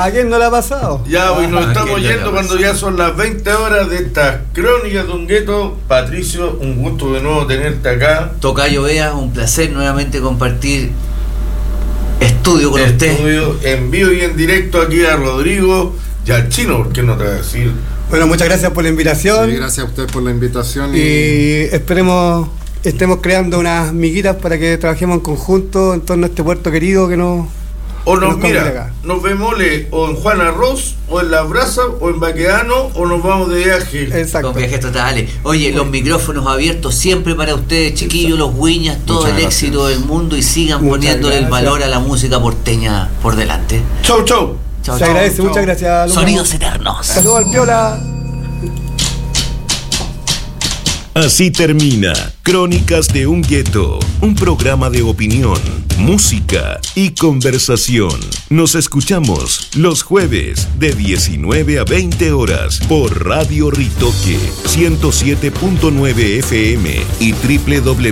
¿A quién no le ha pasado? Ya, hoy nos estamos yendo cuando ya son las 20 horas de estas crónicas de un gueto. Patricio, un gusto de nuevo tenerte acá. Tocayo Bea, un placer nuevamente compartir estudio con usted. Estudio en vivo y en directo aquí a Rodrigo y al Chino, ¿por qué no te voy a decir? Bueno, muchas gracias por la invitación. Sí, gracias a ustedes por la invitación. Y esperemos estemos creando unas miguitas para que trabajemos en conjunto en torno a este puerto querido que nos... O nos vemos o en Juan Arroz, o en Las Brasas, o en Baquedano, o nos vamos de viaje. Exacto. Con viajes totales. Oye, los micrófonos abiertos siempre para ustedes, chiquillos, los Guiñas, todo el éxito del mundo y sigan poniéndole el valor a la música porteña por delante. Chau, chau. Se agradece, muchas gracias. Sonidos eternos. Saludos al Piola. Así termina Crónicas de un Gueto, un programa de opinión, música y conversación. Nos escuchamos los jueves de 19 a 20 horas por Radio Ritoque 107.9 FM y www